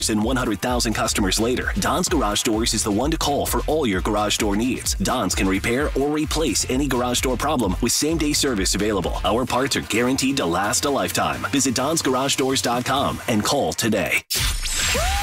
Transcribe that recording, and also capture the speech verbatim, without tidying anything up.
And one hundred thousand customers later, Don's Garage Doors is the one to call for all your garage door needs. Don's can repair or replace any garage door problem with same-day service available. Our parts are guaranteed to last a lifetime. Visit Dons Garage Doors dot com and call today.